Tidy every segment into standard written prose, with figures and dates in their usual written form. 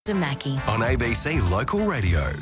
Mackie on ABC Local Radio.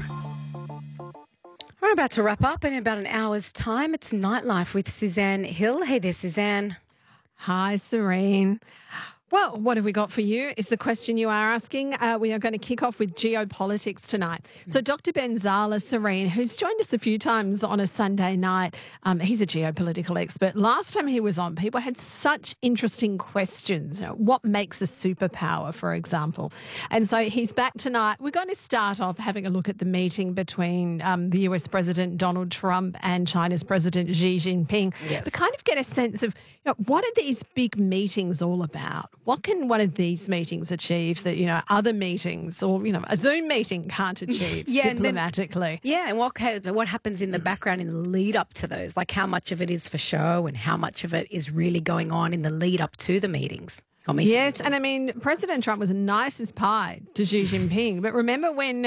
We're about to wrap up in about an hour's time. It's Nightlife with Suzanne Hill. Hey there, Suzanne. Hi, Serene. Well, what have we got for you is the question you are asking. We are going to kick off with geopolitics tonight. So Dr. Ben Zala, Serene, who's joined us a few times on a Sunday night, he's a geopolitical expert. Last time he was on, people had such interesting questions. You know, what makes a superpower, for example? And so he's back tonight. We're going to start off having a look at the meeting between the US President Donald Trump and China's President Xi Jinping to kind of get a sense of, you know, what are these big meetings all about? What can one of these meetings achieve that, you know, other meetings or, you know, a Zoom meeting can't achieve diplomatically? And what happens in the background in the lead up to those? Like how much of it is for show and how much of it is really going on in the lead up to the meetings? Yes, and I mean, President Trump was nice as pie to Xi Jinping. But remember when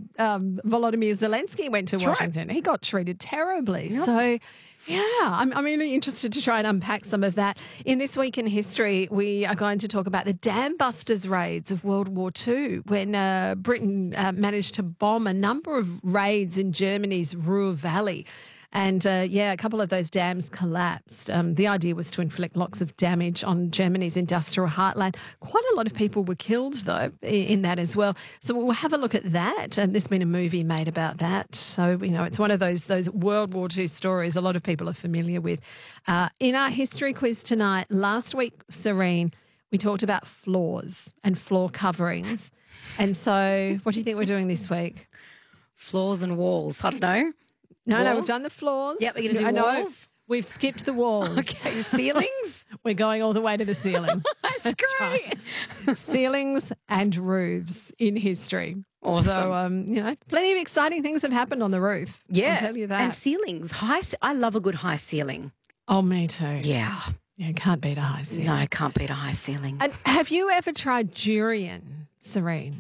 Volodymyr Zelensky went to Washington? Right. He got treated terribly. Yep. So, yeah, I'm really interested to try and unpack some of that. In This Week in History, we are going to talk about the dam busters raids of World War II, when Britain managed to bomb a number of raids in Germany's Ruhr Valley. And, a couple of those dams collapsed. The idea was to inflict lots of damage on Germany's industrial heartland. Quite a lot of people were killed, though, in that as well. So we'll have a look at that. There's been a movie made about that. So, you know, it's one of those World War II stories a lot of people are familiar with. In our history quiz tonight, last week, Serene, we talked about floors and floor coverings. And so what do you think we're doing this week? Floors and walls. I don't know. No, we've done the floors. Yep, we're going to do walls. We've skipped the walls. Okay, ceilings? We're going all the way to the ceiling. That's great. Right. Ceilings and roofs in history. Awesome. So, you know, plenty of exciting things have happened on the roof. Yeah. I'll tell you that. And ceilings. I love a good high ceiling. Oh, me too. Yeah. Yeah, can't beat a high ceiling. No, can't beat a high ceiling. And have you ever tried durian, Serene?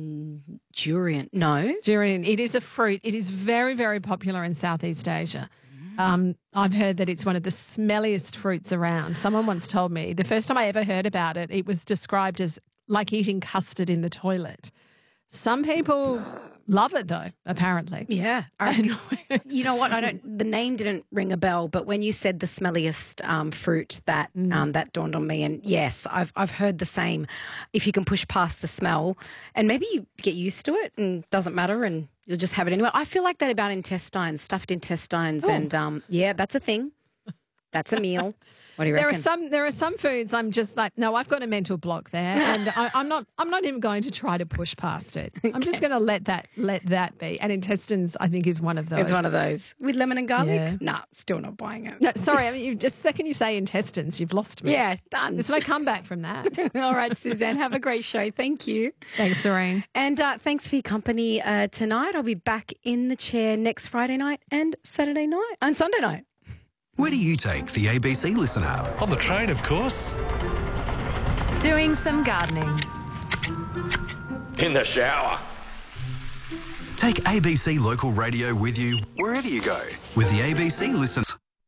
Durian, no. Durian, it is a fruit. It is very, very popular in Southeast Asia. I've heard that it's one of the smelliest fruits around. Someone once told me, the first time I ever heard about it, it was described as like eating custard in the toilet. Some people love it, though, apparently. Yeah. You know what? The name didn't ring a bell, but when you said the smelliest fruit, that dawned on me. And yes, I've heard the same. If you can push past the smell, and maybe you get used to it, and it doesn't matter, and you'll just have it anyway. I feel like that about intestines, stuffed intestines, and that's a thing. That's a meal. What do you reckon? There are some foods I'm just like, no, I've got a mental block there, and I'm not even going to try to push past it. Okay. I'm just going to let that be. And intestines, I think, is one of those. It's one of those with lemon and garlic. Yeah. Nah, still not buying it. No, sorry, I mean, just second you say intestines, you've lost me. Yeah, done. There's no comeback from that. All right, Suzanne, have a great show. Thank you. Thanks, Serene. And thanks for your company tonight. I'll be back in the chair next Friday night and Saturday night and Sunday night. Where do you take the ABC Listen app? On the train, of course. doing some gardening. In the shower. Take ABC Local Radio with you wherever you go with the ABC Listen.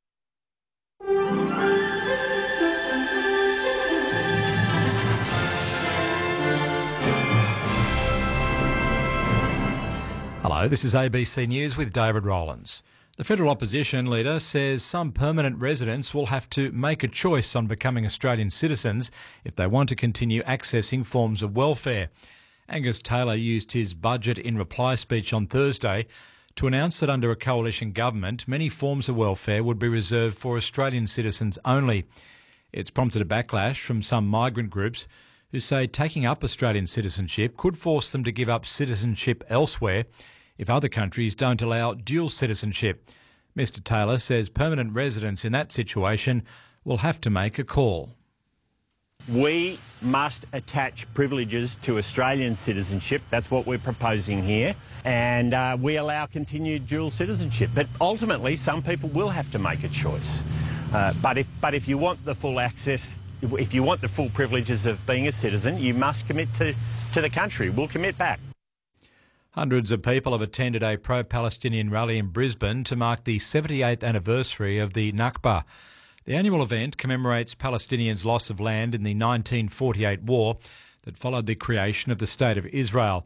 Hello, this is ABC News with David Rowlands. The federal opposition leader says some permanent residents will have to make a choice on becoming Australian citizens if they want to continue accessing forms of welfare. Angus Taylor used his budget in reply speech on Thursday to announce that under a coalition government, many forms of welfare would be reserved for Australian citizens only. It's prompted a backlash from some migrant groups who say taking up Australian citizenship could force them to give up citizenship elsewhere if other countries don't allow dual citizenship. Mr Taylor says permanent residents in that situation will have to make a call. We must attach privileges to Australian citizenship. That's what we're proposing here. And we allow continued dual citizenship. But ultimately, some people will have to make a choice. But if you want the full access, if you want the full privileges of being a citizen, you must commit to the country. We'll commit back. Hundreds of people have attended a pro-Palestinian rally in Brisbane to mark the 78th anniversary of the Nakba. The annual event commemorates Palestinians' loss of land in the 1948 war that followed the creation of the State of Israel.